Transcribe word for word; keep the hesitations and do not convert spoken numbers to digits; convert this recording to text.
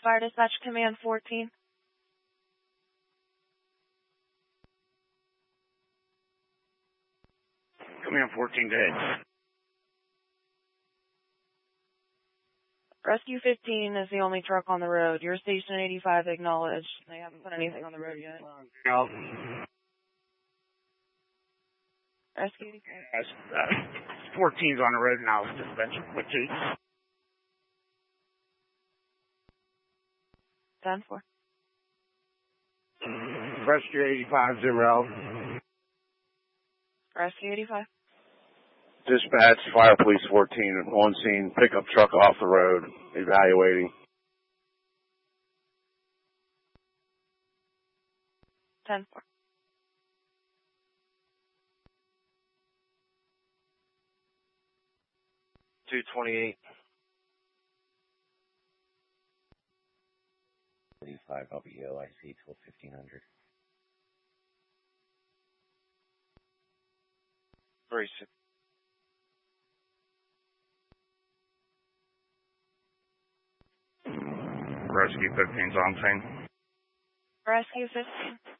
Fire Dispatch Command fourteen. Command fourteen to hit. Rescue fifteen is the only truck on the road. Your station eighty-five acknowledged. They haven't put anything on the road yet. No. Rescue eighty-five. Yes, uh, fourteen's on the road now. Dispatch with two. ten four. Rescue eighty-five, zero. Rescue eighty-five. Dispatch, Fire Police fourteen, on scene, pickup truck off the road, evaluating. ten four. two twenty-eight. eighty-five W O I C till fifteen hundred. Three six. Rescue fifteen's on scene. Rescue fifteen.